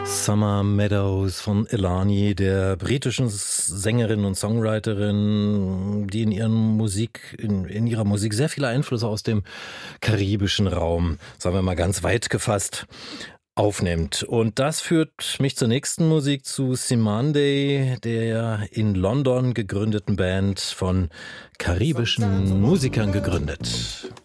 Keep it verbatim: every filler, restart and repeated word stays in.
Summer Meadows von Elani, der britischen Sängerin und Songwriterin, die in, ihren Musik, in, in ihrer Musik sehr viele Einflüsse aus dem karibischen Raum, sagen wir mal ganz weit gefasst, aufnimmt. Und das führt mich zur nächsten Musik, zu Cymande, der in London gegründeten Band von karibischen Musikern gegründet.